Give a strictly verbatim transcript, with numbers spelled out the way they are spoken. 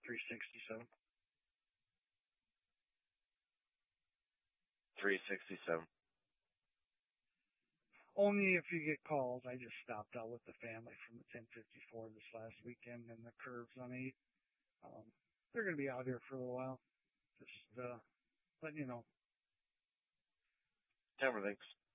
three sixty-seven. three sixty-seven. Only if you get calls. I just stopped out with the family from the ten fifty-four this last weekend and the curves on eight. Um, they're going to be out here for a little while. Just uh, letting you know. Everything's